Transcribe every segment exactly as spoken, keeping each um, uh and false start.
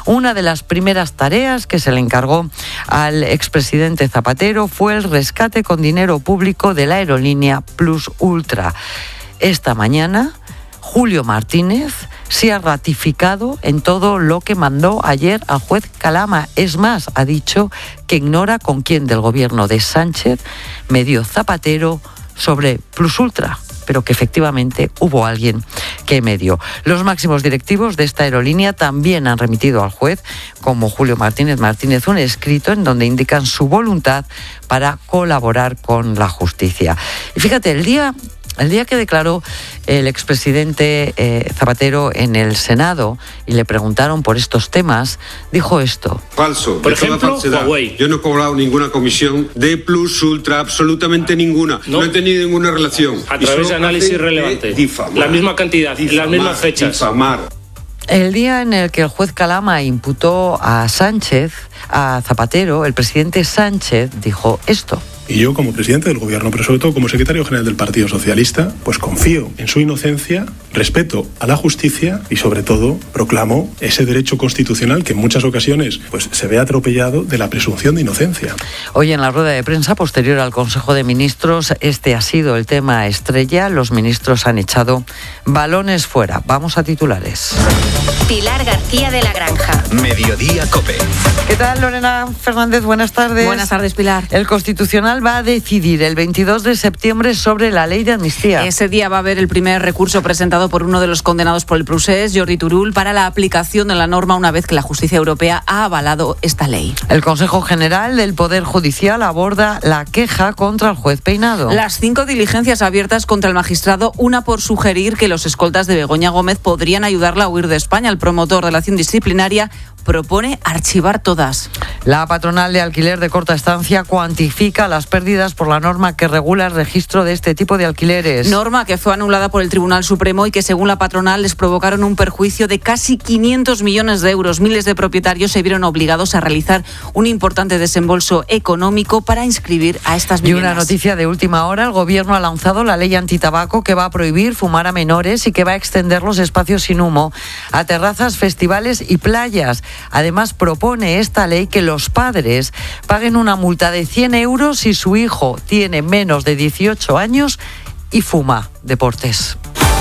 Una de las primeras tareas que se le encargó al expresidente Zapatero fue el rescate con dinero público de la aerolínea Plus Ultra. Esta mañana, Julio Martínez se ha ratificado en todo lo que mandó ayer al juez Calama. Es más, ha dicho que ignora con quién del gobierno de Sánchez medió Zapatero sobre Plus Ultra, pero que efectivamente hubo alguien que medió. Los máximos directivos de esta aerolínea también han remitido al juez, como Julio Martínez Martínez, un escrito en donde indican su voluntad para colaborar con la justicia. Y fíjate, el día... El día que declaró el expresidente eh, Zapatero en el Senado y le preguntaron por estos temas, dijo esto. Falso. Por ejemplo, Huawei. Yo no he cobrado ninguna comisión de Plus Ultra, absolutamente ninguna. No, no he tenido ninguna relación. A través de análisis relevante. Difamar, la misma cantidad, difamar, las mismas fechas. Difamar. El día en el que el juez Calama imputó a Sánchez, a Zapatero, el presidente Sánchez dijo esto. Y yo, como presidente del gobierno, pero sobre todo como secretario general del Partido Socialista, pues confío en su inocencia, respeto a la justicia y, sobre todo, proclamo ese derecho constitucional que en muchas ocasiones pues, se ve atropellado de la presunción de inocencia. Hoy en la rueda de prensa posterior al Consejo de Ministros, este ha sido el tema estrella. Los ministros han echado balones fuera. Vamos a titulares. Pilar García de la Granja. Mediodía COPE. ¿Qué tal, Lorena Fernández? Buenas tardes. Buenas tardes, Pilar. El Constitucional va a decidir el veintidós de septiembre sobre la ley de amnistía. Ese día va a haber el primer recurso presentado por uno de los condenados por el procés, Jordi Turull, para la aplicación de la norma una vez que la justicia europea ha avalado esta ley. El Consejo General del Poder Judicial aborda la queja contra el juez Peinado. Las cinco diligencias abiertas contra el magistrado, una por sugerir que los escoltas de Begoña Gómez podrían ayudarla a huir de España. El promotor de la acción disciplinaria propone archivar todas. La patronal de alquiler de corta estancia cuantifica las pérdidas por la norma que regula el registro de este tipo de alquileres. Norma que fue anulada por el Tribunal Supremo y que, según la patronal, les provocaron un perjuicio de casi quinientos millones de euros. Miles de propietarios se vieron obligados a realizar un importante desembolso económico para inscribir a estas viviendas. Y una noticia de última hora: el Gobierno ha lanzado la ley antitabaco que va a prohibir fumar a menores y que va a extender los espacios sin humo a terrazas, festivales y playas. Además, propone esta ley que los padres paguen una multa de cien euros si su hijo tiene menos de dieciocho años y fuma deportes.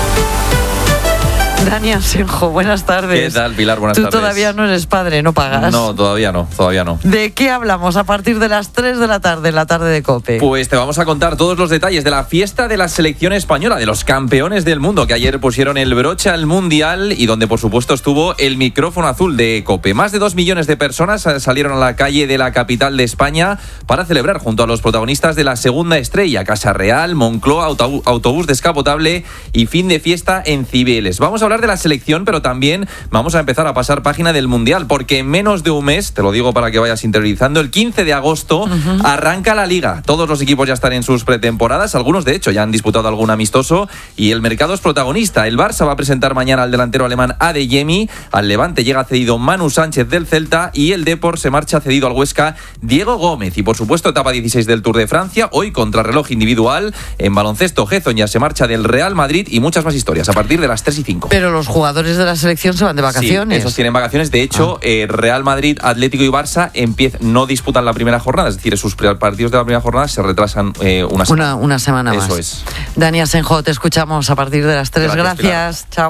Dani Asenjo, buenas tardes. ¿Qué tal, Pilar? Buenas Tú tardes. Tú todavía no eres padre, no pagas. No, todavía no, todavía no. ¿De qué hablamos a partir de las tres de la tarde, la tarde de COPE? Pues te vamos a contar todos los detalles de la fiesta de la selección española, de los campeones del mundo, que ayer pusieron el broche al Mundial y donde, por supuesto, estuvo el micrófono azul de COPE. Más de dos millones de personas salieron a la calle de la capital de España para celebrar junto a los protagonistas de la segunda estrella, Casa Real, Moncloa, autobús descapotable y fin de fiesta en Cibeles. Vamos a hablar de la selección, pero también vamos a empezar a pasar página del Mundial, porque en menos de un mes, te lo digo para que vayas interiorizando, el quince de agosto uh-huh. arranca la Liga. Todos los equipos ya están en sus pretemporadas, algunos de hecho ya han disputado algún amistoso y el mercado es protagonista. El Barça va a presentar mañana al delantero alemán Adeyemi, al Levante llega cedido Manu Sánchez del Celta y el Depor se marcha cedido al Huesca Diego Gómez. Y por supuesto, etapa dieciséis del Tour de Francia, hoy contrarreloj individual. En baloncesto, Gezon ya se marcha del Real Madrid y muchas más historias a partir de las tres y cinco. Pero los jugadores de la selección se van de vacaciones. Sí, esos tienen vacaciones. De hecho, ah. eh, Real Madrid, Atlético y Barça empiezan, no disputan la primera jornada, es decir, sus partidos de la primera jornada se retrasan eh, una semana. Una, una semana más. Eso es. Dani Asenjo, te escuchamos a partir de las tres. Gracias. Gracias. Chao.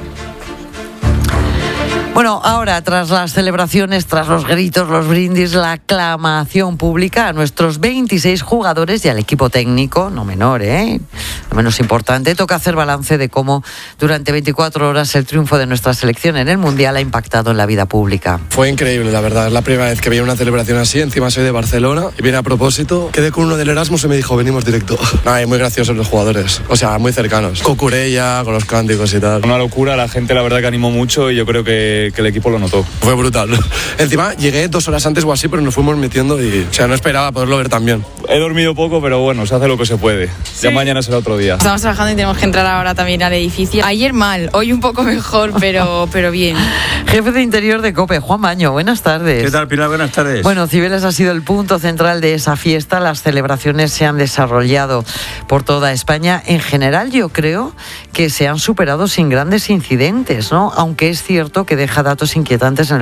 Bueno, ahora, tras las celebraciones, tras los gritos, los brindis, la aclamación pública a nuestros veintiséis jugadores y al equipo técnico, no menor, ¿eh? No menos importante, toca hacer balance de cómo durante veinticuatro horas el triunfo de nuestra selección en el Mundial ha impactado en la vida pública. Fue increíble, la verdad. Es la primera vez que veía una celebración así. Encima soy de Barcelona y viene a propósito. Quedé con uno del Erasmus y me dijo, venimos directo. Ay, muy graciosos los jugadores. O sea, muy cercanos. Cucurella, con los cánticos y tal. Una locura, la gente la verdad que animó mucho y yo creo que que el equipo lo notó. Fue brutal. Encima llegué dos horas antes o así, pero nos fuimos metiendo y, o sea, no esperaba poderlo ver tan bien. He dormido poco, pero bueno, se hace lo que se puede. Sí. Ya mañana será otro día. Estamos trabajando y tenemos que entrar ahora también al edificio. Ayer mal, hoy un poco mejor, pero, pero bien. Jefe de Interior de COPE, Juan Baño, buenas tardes. ¿Qué tal, Pilar? Buenas tardes. Bueno, Cibeles ha sido el punto central de esa fiesta. Las celebraciones se han desarrollado por toda España. En general, yo creo que se han superado sin grandes incidentes, ¿no? Aunque es cierto que deja datos inquietantes en el